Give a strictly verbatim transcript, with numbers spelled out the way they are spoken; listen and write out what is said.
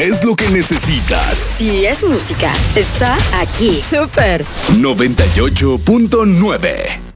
es lo que necesitas. Si es música, está aquí. Súper noventa y ocho punto nueve.